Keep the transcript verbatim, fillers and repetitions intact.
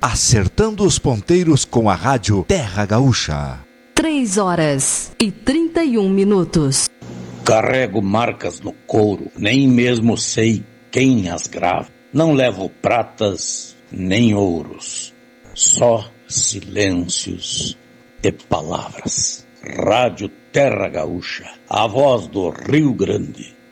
acertando os ponteiros com a rádio Terra Gaúcha. Três horas e trinta e um minutos. Carrego marcas no couro, nem mesmo sei quem as grava. Não levo pratas nem ouros, só silêncios e palavras. Rádio Terra Gaúcha, a voz do Rio Grande.